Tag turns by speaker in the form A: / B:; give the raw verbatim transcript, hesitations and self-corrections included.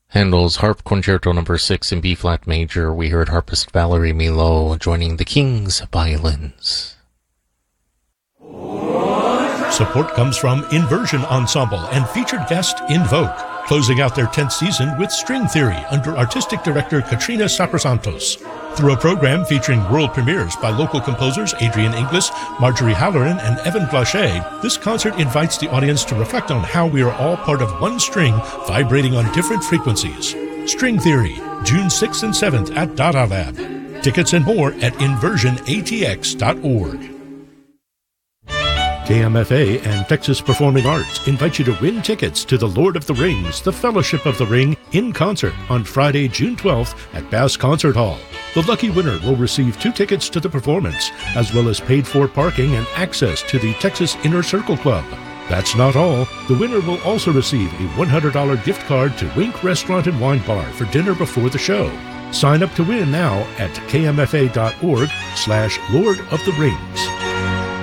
A: Handel's Harp Concerto number six in B-flat major. We heard harpist Valerie Milot joining the King's Violins.
B: Support comes from Inversion Ensemble and featured guest Invoke, closing out their tenth season with String Theory under artistic director Katrina Saprasantos. Through a program featuring world premieres by local composers Adrian Inglis, Marjorie Halloran, and Evan Blanchet, this concert invites the audience to reflect on how we are all part of one string vibrating on different frequencies. String Theory, June sixth and seventh at Dada Lab. Tickets and more at inversion a t x dot org. K M F A and Texas Performing Arts invite you to win tickets to The Lord of the Rings, The Fellowship of the Ring, in concert on Friday, June twelfth at Bass Concert Hall. The lucky winner will receive two tickets to the performance, as well as paid-for parking and access to the Texas Inner Circle Club. That's not all. The winner will also receive a one hundred dollars gift card to Wink Restaurant and Wine Bar for dinner before the show. Sign up to win now at k m f a dot org slash Lord of the Rings.